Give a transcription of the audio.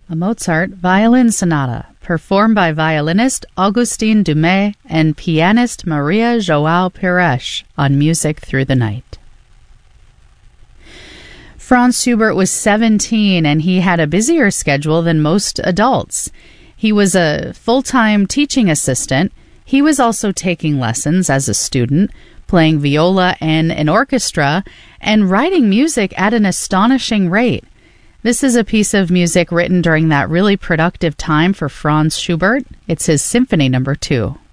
A Mozart Violin Sonata, performed by violinist Augustin Dumay and pianist Maria João Pires on Music Through the Night. Franz Schubert was 17 and he had a busier schedule than most adults. He was a full-time teaching assistant. He was also taking lessons as a student, playing viola in an orchestra, and writing music at an astonishing rate. This is a piece of music written during that really productive time for Franz Schubert. It's his Symphony No. 2.